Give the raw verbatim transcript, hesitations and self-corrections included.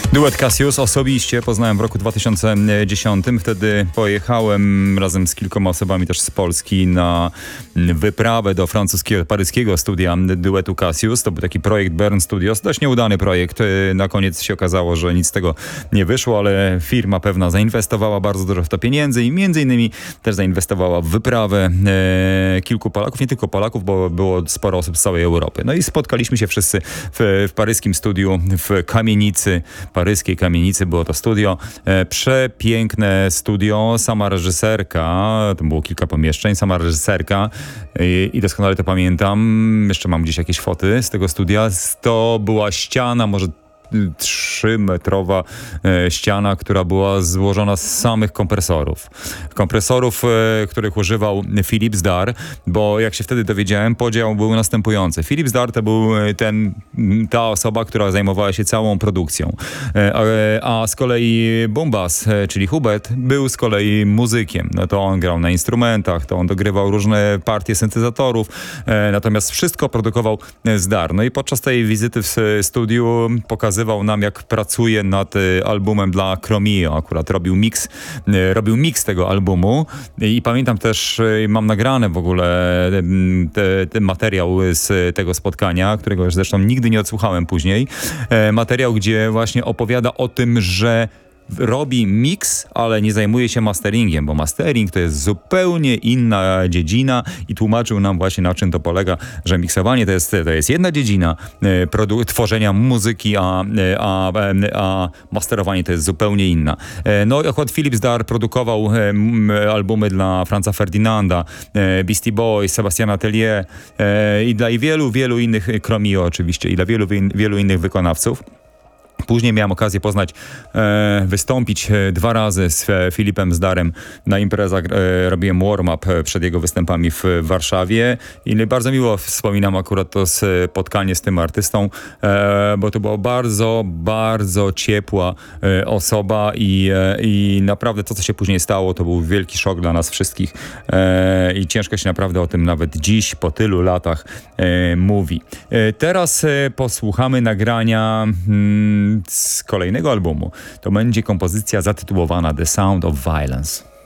Duet Cassius osobiście poznałem w roku dwa tysiące dziesiątym. Wtedy pojechałem razem z kilkoma osobami też z Polski na wyprawę do francuskiego, paryskiego studia duetu Cassius. To był taki projekt Bern Studios, dość nieudany projekt. Na koniec się okazało, że nic z tego nie wyszło, ale firma pewna zainwestowała bardzo dużo w to pieniędzy i między innymi też zainwestowała w wyprawę e, kilku Polaków, nie tylko Polaków, bo było sporo osób z całej Europy. No i spotkaliśmy się wszyscy w, w paryskim studiu, w kamienicy, paryskiej kamienicy było to studio. E, przepiękne studio, sama reżyserka, to było kilka pomieszczeń, sama reżyserka i, i doskonale to pamiętam, jeszcze mam gdzieś jakieś foty z tego studia, to była ściana, może trzymetrowa e, ściana, która była złożona z samych kompresorów. Kompresorów, e, których używał Philips Dar, bo jak się wtedy dowiedziałem, podział był następujący. Philips Dar to był ten, ta osoba, która zajmowała się całą produkcją. E, a, a z kolei Bumbas, e, czyli Hubert, był z kolei muzykiem. No to on grał na instrumentach, to on dogrywał różne partie syntezatorów, e, natomiast wszystko produkował z Dar. No i podczas tej wizyty w studiu pokazał nam, jak pracuje nad y, albumem dla Chromeo. Akurat robił mix, y, robił mix tego albumu i pamiętam też, y, mam nagrane w ogóle ten materiał z tego spotkania, którego już zresztą nigdy nie odsłuchałem później. Y, materiał, gdzie właśnie opowiada o tym, że robi mix, ale nie zajmuje się masteringiem, bo mastering to jest zupełnie inna dziedzina i tłumaczył nam właśnie, na czym to polega, że miksowanie to jest, to jest jedna dziedzina e, produ- tworzenia muzyki, a, a, a masterowanie to jest zupełnie inna. E, no akurat Philips Dar produkował e, m, albumy dla Franza Ferdinanda, e, Beastie Boys, Sebastiana Tellier e, i dla i wielu, wielu innych, Chromeo oczywiście, i dla wielu, wielu innych wykonawców. Później miałem okazję poznać, e, wystąpić e, dwa razy z e, Filipem Zdarem na imprezach. E, robiłem warm-up przed jego występami w Warszawie i bardzo miło wspominam akurat to spotkanie z tym artystą, e, bo to była bardzo, bardzo ciepła e, osoba i, e, i naprawdę to, co się później stało, to był wielki szok dla nas wszystkich e, i ciężko się naprawdę o tym nawet dziś, po tylu latach e, mówi. E, teraz e, posłuchamy nagrania mm, z kolejnego albumu. To będzie kompozycja zatytułowana The Sound of Violence.